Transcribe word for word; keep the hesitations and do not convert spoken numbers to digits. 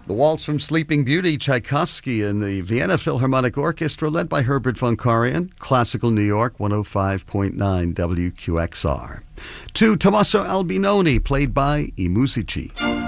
The Waltz from Sleeping Beauty, Tchaikovsky, and the Vienna Philharmonic Orchestra, led by Herbert von Karajan. Classical New York, one oh five point nine W Q X R. To Tommaso Albinoni, played by I Musici.